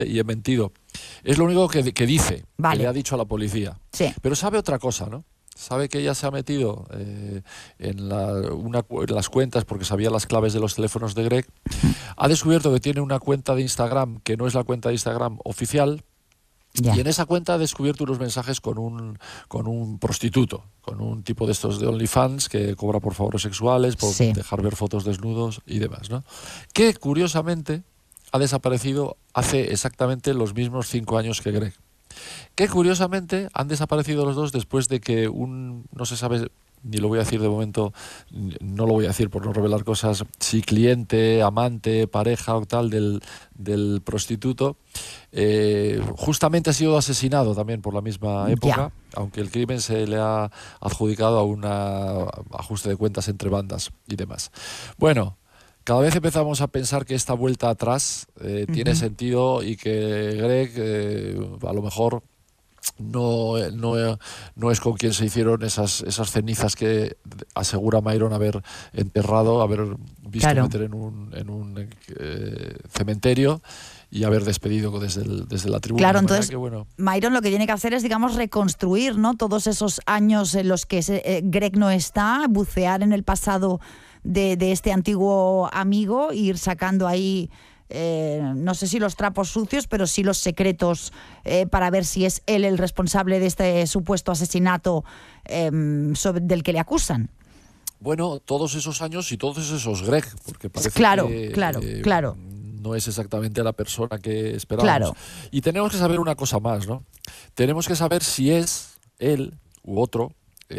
y he mentido. Es lo único que dice, Vale. que le ha dicho a la policía. Sí. Pero sabe otra cosa, ¿no? Sabe que ella se ha metido en las cuentas porque sabía las claves de los teléfonos de Greg. Ha descubierto que tiene una cuenta de Instagram que no es la cuenta de Instagram oficial. Ya. Y en esa cuenta ha descubierto unos mensajes con un prostituto, con un tipo de estos de OnlyFans que cobra por favores sexuales, por Sí. dejar ver fotos desnudos y demás, ¿no? Que curiosamente ha desaparecido hace exactamente los mismos 5 años que Greg. Que curiosamente han desaparecido los dos después de que no se sabe, ni lo voy a decir de momento, no lo voy a decir por no revelar cosas, si cliente, amante, pareja o tal del prostituto, justamente ha sido asesinado también por la misma época, aunque el crimen se le ha adjudicado a un ajuste de cuentas entre bandas y demás. Bueno, cada vez empezamos a pensar que esta vuelta atrás tiene sentido y que Greg a lo mejor no es con quien se hicieron esas cenizas que asegura Myron haber enterrado, haber visto meter en un cementerio y haber despedido desde la tribuna. Claro, entonces Myron lo que tiene que hacer es, digamos, reconstruir, ¿no?, todos esos años en los que Greg no está, bucear en el pasado de este antiguo amigo e ir sacando ahí, no sé si los trapos sucios, pero sí los secretos para ver si es él el responsable de este supuesto asesinato del que le acusan. Bueno, todos esos años y todos esos Greg, porque parece que claro. No es exactamente la persona que esperábamos. Claro. Y tenemos que saber una cosa más, ¿no? Tenemos que saber si es él u otro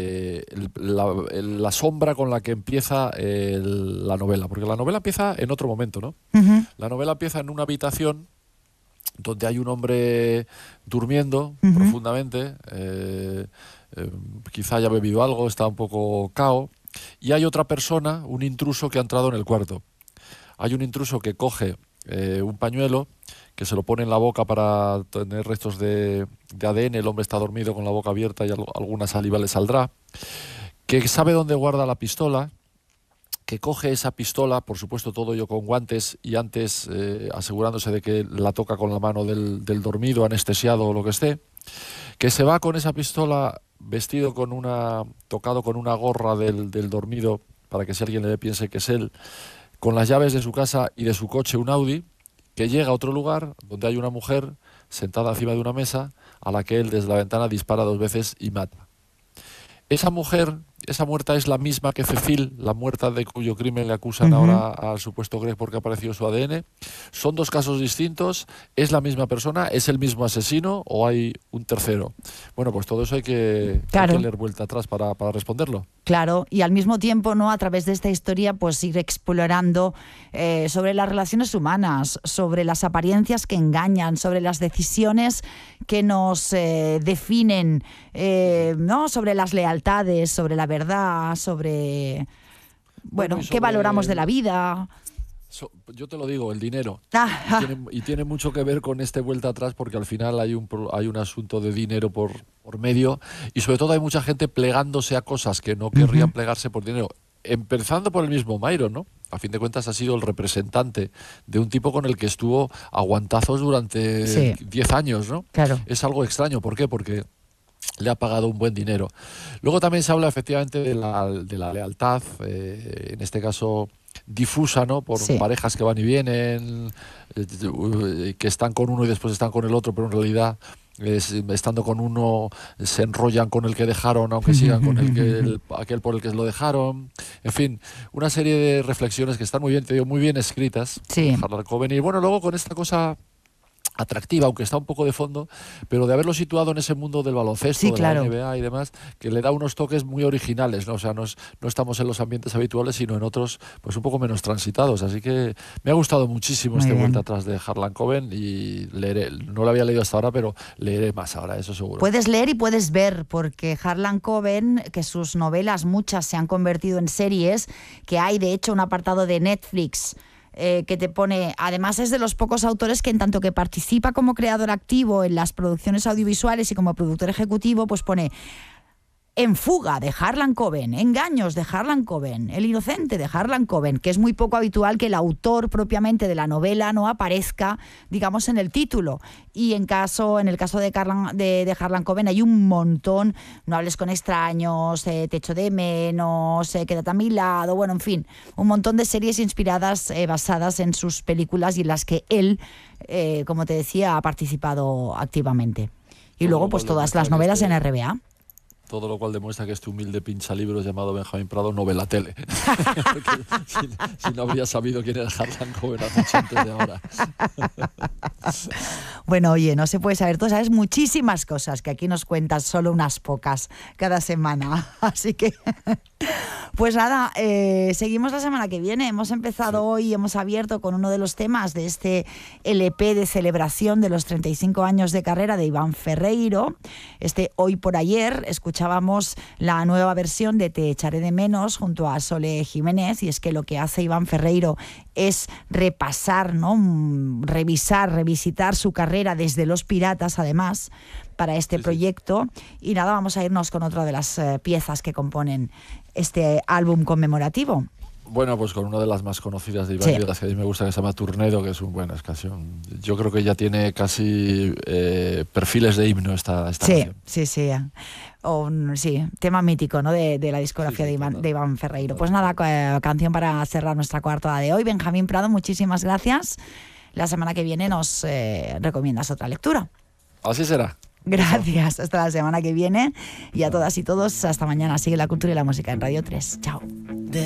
la sombra con la que empieza la novela, porque la novela empieza en otro momento, ¿no? Uh-huh. La novela empieza en una habitación donde hay un hombre durmiendo profundamente, quizá haya bebido algo, está un poco cao, y hay otra persona, un intruso que ha entrado en el cuarto. Hay un intruso que coge un pañuelo, que se lo pone en la boca para tener restos de ADN, el hombre está dormido con la boca abierta y alguna saliva le saldrá, que sabe dónde guarda la pistola, que coge esa pistola, por supuesto todo ello con guantes y antes asegurándose de que la toca con la mano del dormido, anestesiado o lo que esté, que se va con esa pistola vestido tocado con una gorra del dormido para que si alguien le piense que es él, con las llaves de su casa y de su coche, un Audi, que llega a otro lugar donde hay una mujer sentada encima de una mesa a la que él desde la ventana dispara 2 veces y mata. Esa mujer, esa muerta es la misma que Cecil, la muerta de cuyo crimen le acusan ahora al supuesto Greg porque ha aparecido su ADN. Son 2 casos distintos, es la misma persona, es el mismo asesino o hay un tercero. Bueno, pues todo eso hay que leer vuelta atrás para responderlo. Claro, y al mismo tiempo, ¿no?, a través de esta historia, pues ir explorando sobre las relaciones humanas, sobre las apariencias que engañan, sobre las decisiones que nos definen, ¿no?, sobre las lealtades, sobre la verdad, sobre, qué valoramos de la vida. Yo te lo digo, el dinero. Y tiene mucho que ver con este vuelta atrás porque al final hay un asunto de dinero por medio y sobre todo hay mucha gente plegándose a cosas que no querrían plegarse por dinero. Empezando por el mismo Myron, ¿no? A fin de cuentas ha sido el representante de un tipo con el que estuvo a guantazos durante 10 años, ¿no? Claro. Es algo extraño. ¿Por qué? Porque le ha pagado un buen dinero. Luego también se habla efectivamente de la lealtad, en este caso difusa, ¿no?, por parejas que van y vienen, que están con uno y después están con el otro, pero en realidad estando con uno se enrollan con el que dejaron, aunque sigan con aquel por el que lo dejaron. En fin, una serie de reflexiones que están muy bien, te digo, muy bien escritas. Harlan Coben. Y bueno, luego con esta cosa atractiva, aunque está un poco de fondo, pero de haberlo situado en ese mundo del baloncesto, de la NBA y demás, que le da unos toques muy originales, ¿no? O sea, no estamos en los ambientes habituales, sino en otros, pues un poco menos transitados. Así que me ha gustado muchísimo vuelta atrás de Harlan Coben y leeré. No lo había leído hasta ahora, pero leeré más ahora, eso seguro. Puedes leer y puedes ver, porque Harlan Coben, que sus novelas, muchas se han convertido en series, que hay de hecho un apartado de Netflix que te pone, además es de los pocos autores que en tanto que participa como creador activo en las producciones audiovisuales y como productor ejecutivo, pues pone En fuga, de Harlan Coben, Engaños, de Harlan Coben, El inocente, de Harlan Coben, que es muy poco habitual que el autor propiamente de la novela no aparezca, digamos, en el título. Y en el caso de Harlan Coben hay un montón: No hables con extraños, Te echo de menos, Quédate a mi lado, bueno, en fin, un montón de series inspiradas, basadas en sus películas y en las que él, como te decía, ha participado activamente. Y luego, pues todas las novelas en RBA. Todo lo cual demuestra que este humilde pinchalibros llamado Benjamín Prado no ve la tele. si no habría sabido quién era Harlan Coben mucho antes de ahora. Bueno, oye, no se puede saber. Tú sabes muchísimas cosas que aquí nos cuentas, solo unas pocas cada semana. Así que, pues nada, seguimos la semana que viene. Hemos empezado hoy, hemos abierto con uno de los temas de este LP de celebración de los 35 años de carrera de Iván Ferreiro. Hoy por ayer escuchábamos la nueva versión de Te echaré de menos junto a Sole Jiménez, y es que lo que hace Iván Ferreiro es repasar, ¿no? Revisitar su carrera desde Los Piratas, además, para este proyecto. Y nada, vamos a irnos con otra de las piezas que componen este álbum conmemorativo. Bueno, pues con una de las más conocidas de Iván, y de las que a mí me gusta, que se llama Turnedo, que es es canción. Yo creo que ya tiene casi perfiles de himno esta canción. Sí. Sí, tema mítico, ¿no? de la discografía de Iván Ferreiro. Pues nada, canción para cerrar nuestra cuarta hora de hoy. Benjamín Prado, muchísimas gracias. La semana que viene nos recomiendas otra lectura. Así será. Gracias, hasta la semana que viene. Y a todas y todos, hasta mañana. Sigue la cultura y la música en Radio 3. Chao.